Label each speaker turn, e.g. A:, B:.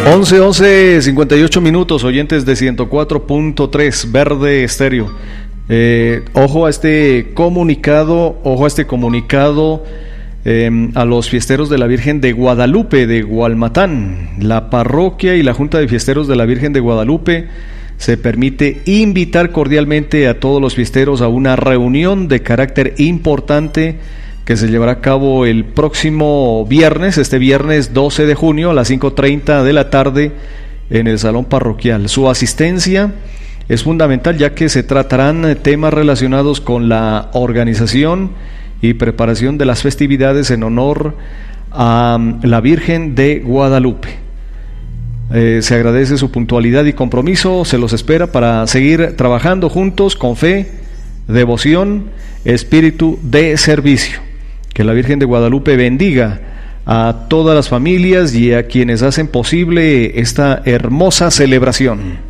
A: 11:58 minutos, oyentes de 104.3 Verde Estéreo. Ojo a este comunicado, a los fiesteros de la Virgen de Guadalupe de Gualmatán. La parroquia y la Junta de Fiesteros de la Virgen de Guadalupe se permite invitar cordialmente a todos los fiesteros a una reunión de carácter importante que se llevará a cabo el próximo viernes, este viernes 12 de junio a las 5:30 de la tarde en el salón parroquial. Su asistencia es fundamental, ya que se tratarán temas relacionados con la organización y preparación de las festividades en honor a la Virgen de Guadalupe. Se agradece su puntualidad y compromiso, se los espera para seguir trabajando juntos con fe, devoción, espíritu de servicio. Que la Virgen de Guadalupe bendiga a todas las familias y a quienes hacen posible esta hermosa celebración.